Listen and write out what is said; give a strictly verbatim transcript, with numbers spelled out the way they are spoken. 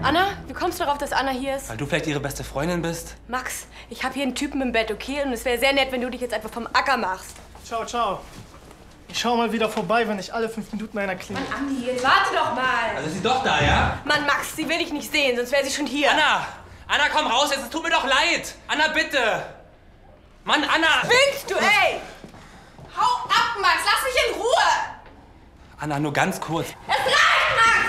Anna, wie kommst du darauf, dass Anna hier ist? Weil du vielleicht ihre beste Freundin bist? Max, ich habe hier einen Typen im Bett, okay? Und es wäre sehr nett, wenn du dich jetzt einfach vom Acker machst. Ciao, ciao. Ich schau mal wieder vorbei, wenn ich alle fünf Minuten einer Klinik... Mann, Andi, jetzt warte doch mal. Also ist sie doch da, ja? Mann, Max, sie will ich nicht sehen, sonst wäre sie schon hier. Anna! Anna, komm raus jetzt, es tut mir doch leid! Anna, bitte! Mann, Anna! Spinnst du, ey! Hau ab, Max, lass mich in Ruhe! Anna, nur ganz kurz. Es reicht, Max!